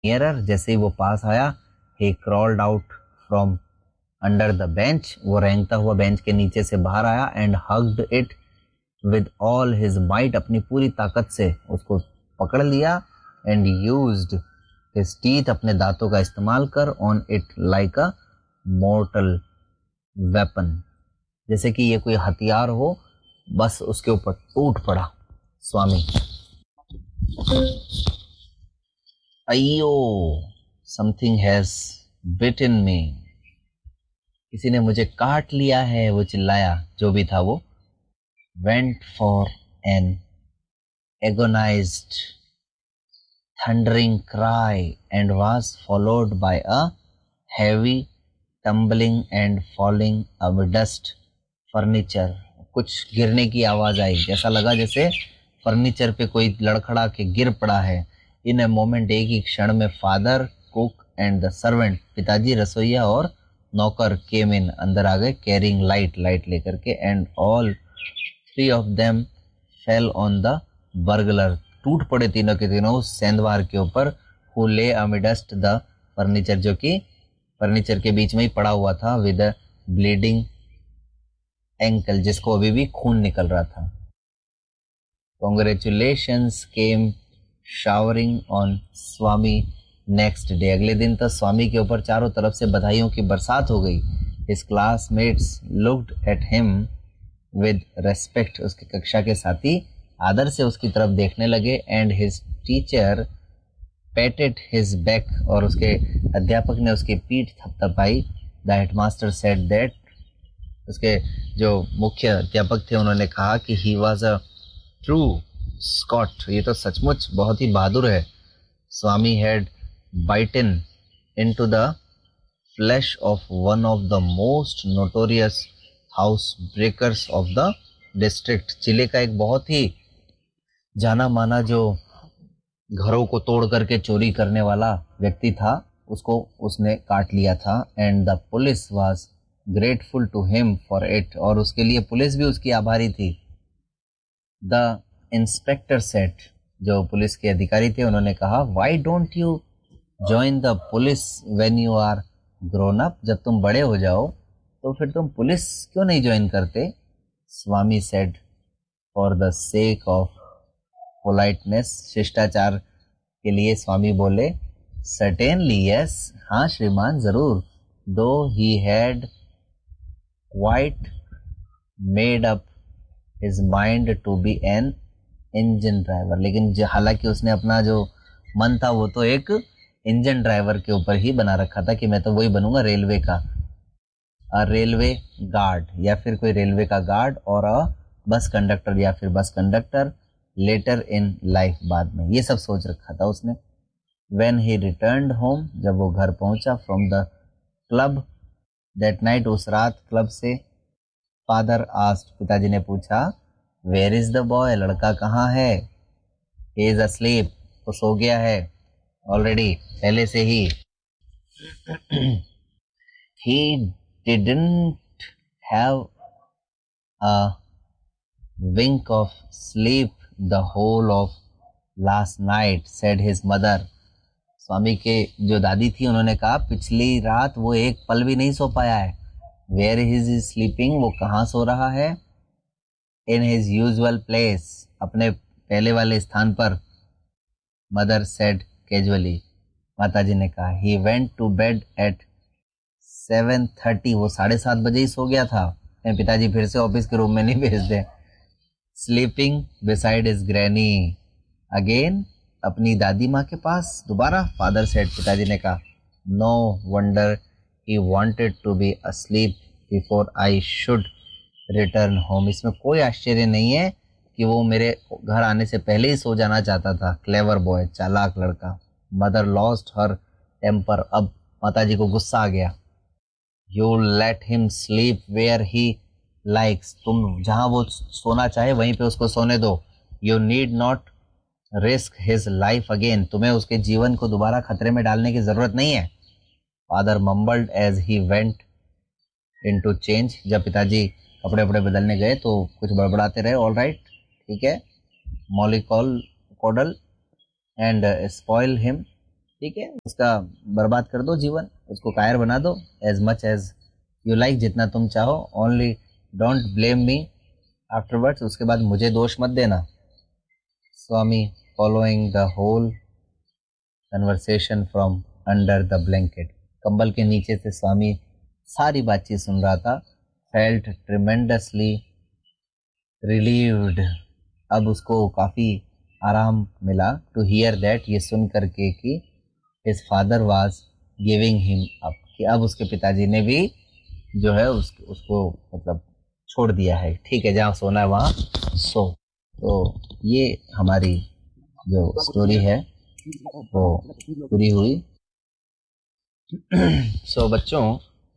Nearer, जैसे ही वो पास आया, he crawled out from under the bench, वो रेंगता हुआ बेंच के नीचे से बाहर आया, and hugged it with all his might, अपनी पूरी ताकत से उसको पकड़ लिया, and used his teeth, अपने दांतों का इस्तेमाल कर, on it like a mortal weapon, जैसे कि ये कोई हथियार हो, बस उसके ऊपर टूट पड़ा स्वामी। अयो, समथिंग हैज बिटन मी, किसी ने मुझे काट लिया है, वो चिल्लाया, जो भी था वो। Went for an एगोनाइज्ड thundering cry and was followed by a heavy tumbling and falling अमडस्ट furniture, कुछ गिरने की आवाज आई, जैसा लगा जैसे फर्नीचर पे कोई लड़खड़ा के गिर पड़ा है। इन ए मोमेंट, एक ही क्षण में, father, cook and the servant, पिताजी, रसोईया और नौकर, केम इन, अंदर आ गए, कैरिंग लाइट, लाइट लेकर के, and all three of them fell on the burglar, टूट पड़े तीनों के तीनों उस सेंधवार के ऊपर, हु ले अमिडस्ट द फर्नीचर, जो कि फर्नीचर के बीच में ही पड़ा हुआ था, विद अ ब्लीडिंग एंकल, जिसको अभी भी खून निकल रहा था। Congratulations came showering on Swami next day, अगले दिन तो स्वामी के ऊपर चारों तरफ से बधाइयों की बरसात हो गई। His classmates looked at him with respect, उसके कक्षा के साथी आदर से उसकी तरफ देखने लगे, and his teacher patted his back, और उसके अध्यापक ने उसकी पीठ थपथपाई। The headmaster said that, उसके जो मुख्य अध्यापक थे उन्होंने कहा कि he was a true Scot, ये तो सचमुच बहुत ही बहादुर है। स्वामी had bitten into the flesh of one of the most notorious house breakers of the district, जिले का एक बहुत ही जाना माना जो घरों को तोड़ करके चोरी करने वाला व्यक्ति था, उसको उसने काट लिया था। And the police was grateful to him for it, और उसके लिए पुलिस भी उसकी आभारी थी। द इंस्पेक्टर सेड, जो पुलिस के अधिकारी थे उन्होंने कहा, why don't you join the police when you are grown up, जब तुम बड़े हो जाओ तो फिर तुम पुलिस क्यों नहीं ज्वाइन करते। स्वामी said, for the sake of politeness, शिष्टाचार के लिए स्वामी बोले, सर्टेनली यस, हाँ श्रीमान जरूर। दो he had quite made up his mind to be N engine driver, लेकिन हालांकि उसने अपना जो मन था वो तो एक इंजन ड्राइवर के ऊपर ही बना रखा था कि मैं तो वही बनूंगा रेलवे का, रेलवे गार्ड, या फिर कोई रेलवे का गार्ड, और बस कंडक्टर, या फिर bus conductor letter in life, बाद में, ये सब सोच रखा था उसने। When he returned home, जब वो घर पहुंचा, from the club that night, उस रात क्लब से, father asked, पिताजी ने पूछा, where is the boy, लड़का कहाँ है। he is asleep, वो सो गया है already, पहले से ही। he didn't have a wink of sleep the whole of last night, said his mother, स्वामी के जो दादी थी उन्होंने कहा, पिछली रात वो एक पल भी नहीं सो पाया है। वेयर इज स्लीपिंग, वो कहाँ सो रहा है। इन हिज यूजुअल प्लेस, अपने पहले वाले स्थान पर। मदर सेड कैजुअली, माताजी ने कहा, he went to bed at 7:30, वो 7:30 बजे ही सो गया था। पिताजी फिर से ऑफिस के रूम में नहीं भेजते। Sleeping beside his granny again, अपनी दादी माँ के पास दोबारा। फादर सेड, पिताजी ने कहा, no wonder he wanted to be asleep before I should return home, इसमें कोई आश्चर्य नहीं है कि वो मेरे घर आने से पहले ही सो जाना चाहता था। क्लेवर बॉय, चालाक लड़का। मदर लॉस्ट हर टेम्पर, अब माताजी को गुस्सा आ गया। You let him sleep where he likes, तुम जहां वो सोना चाहे वहीं पे उसको सोने दो। You need not risk his life again, तुम्हें उसके जीवन को दोबारा खतरे में डालने की जरूरत नहीं है। Father mumbled as he went into change, जब पिताजी कपड़े वपड़े बदलने गए तो कुछ बड़बड़ाते रहे, ऑल राइट, ठीक है, मॉलिकॉल कोडल एंड स्पॉइल हिम, ठीक है, उसका बर्बाद कर दो जीवन, उसको कायर बना दो as much as you like, जितना तुम चाहो, only don't blame me afterwards, उसके बाद मुझे दोष मत देना। स्वामी following the whole conversation from under the blanket, कंबल के नीचे से स्वामी सारी बातचीत सुन रहा था। फेल्ट ट्रिमेंडसली रिलीव्ड, अब उसको काफ़ी आराम मिला। टू हियर दैट, ये सुन करके कि his father was giving him up, कि अब उसके पिताजी ने भी जो है उसको मतलब छोड़ दिया है। ठीक है, जहाँ सोना है वहाँ सो। तो ये हमारी जो स्टोरी है वो पूरी हुई। सो बच्चों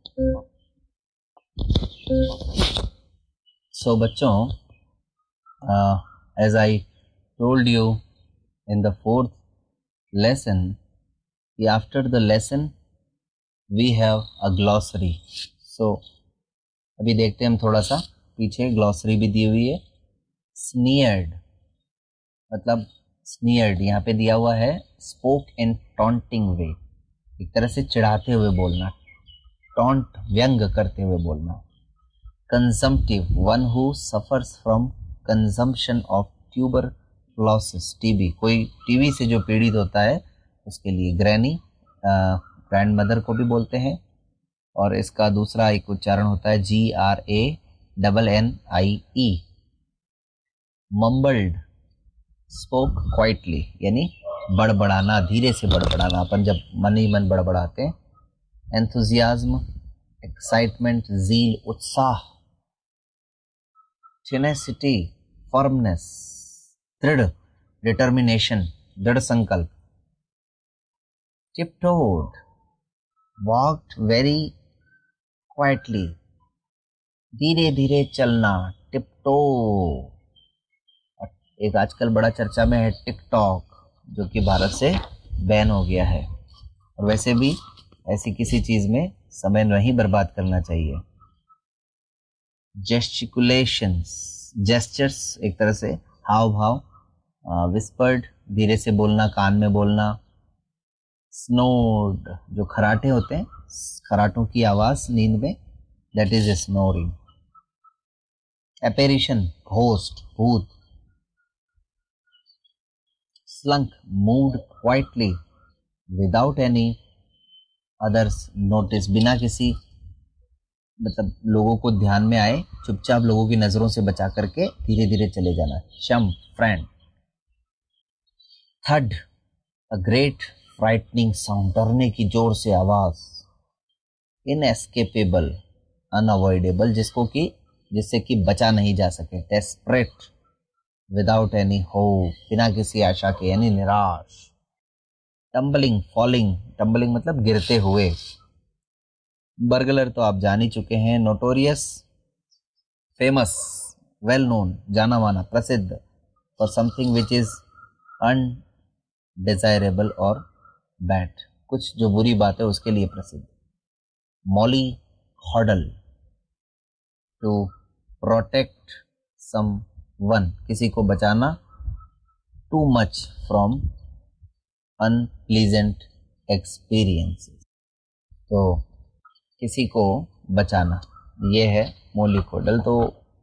as I told you in the fourth lesson, after the lesson we have a glossary. So अभी देखते हैं हम थोड़ा सा पीछे, ग्लॉसरी भी दी हुई है। स्नीयर्ड मतलब स्नीयर्ड यहाँ पे दिया हुआ है स्पोक इन टॉन्टिंग वे, एक तरह से चिढ़ाते हुए बोलना, टॉन्ट व्यंग करते हुए बोलना। Consumptive, one who suffers from consumption of tuberculosis, TB, कोई टीबी से जो पीड़ित होता है उसके लिए। ग्रैनी, ग्रैंड मदर को भी बोलते हैं। और इसका दूसरा एक उच्चारण होता है GRANNIE। मम्बल्ड, स्पोक क्वाइटली, यानी बड़बड़ाना, धीरे से बड़बड़ाना, अपन जब मन ही मन बड़बड़ाते हैं। एंथुजियाज्म, एक्साइटमेंट, ज़ील, उत्साह। टेनेसिटी, फर्मनेस, दृढ़, डिटर्मिनेशन, दृढ़ संकल्प। टिपटोड, वॉक्ड वेरी क्वाइटली, धीरे धीरे चलना, टिपटो। एक आजकल बड़ा चर्चा में है टिकटॉक, जो कि भारत से बैन हो गया है। और वैसे भी ऐसी किसी चीज में समय नहीं बर्बाद करना चाहिए। जेस्टिकुलेशंस, जेस्चर्स, एक तरह से हाव भाव। विस्पर्ड, धीरे से बोलना, कान में बोलना। स्नोर्ड, जो खराटे होते हैं, खराटों की आवाज नींद में, दैट इज स्नोरिंग। एपेरिशन, घोस्ट, भूत। स्लंक, moved quietly without any others notice, बिना किसी मतलब लोगों को ध्यान में आए, चुपचाप लोगों की नजरों से बचा करके धीरे धीरे चले जाना। शम, फ्रेंड। थड, अ ग्रेट फ्राइटनिंग साउंड, डरने की जोर से आवाज। इनएस्केपेबल, अनअवॉइडेबल, जिससे कि बचा नहीं जा सके। डेस्परेट, विदाउट एनी होप, बिना किसी आशा के, यानी निराश। टम्बलिंग, फॉलिंग, टम्बलिंग मतलब गिरते हुए। बर्गलर तो आप जान ही चुके हैं। नोटोरियस, फेमस, वेल नोन, जाना माना, प्रसिद्ध। For something which is undesirable और बैड, कुछ जो बुरी बात है उसके लिए प्रसिद्ध। Molly Hodl, to protect someone, किसी को बचाना। Too much from unpleasant experiences, तो किसी को बचाना, ये है मोलिकोडल। तो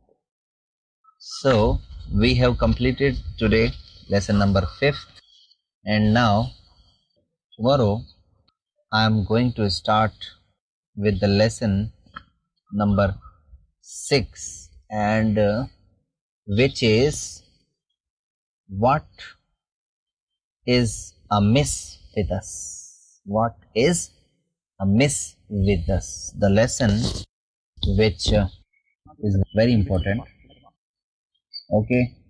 so we have completed today lesson number 5 and now tomorrow I am going to start with the lesson number 6 and which is what is amiss with us. What is amiss with us, the lesson which is very important. Okay,